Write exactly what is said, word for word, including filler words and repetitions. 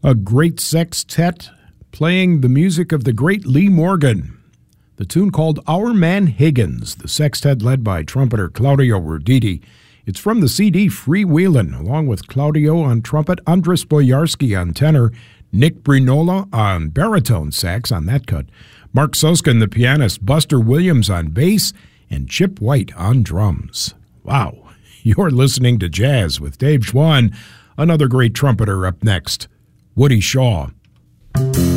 A great sextet playing the music of the great Lee Morgan. The tune called Our Man Higgins, the sextet led by trumpeter Claudio Roditi. It's from the C D Freewheelin', along with Claudio on trumpet, Andres Boyarsky on tenor, Nick Brinola on baritone sax on that cut, Mark Suskin, the pianist, Buster Williams on bass, and Chip White on drums. Wow, you're listening to Jazz with Dave Schwann. Another great trumpeter up next, Woody Shaw.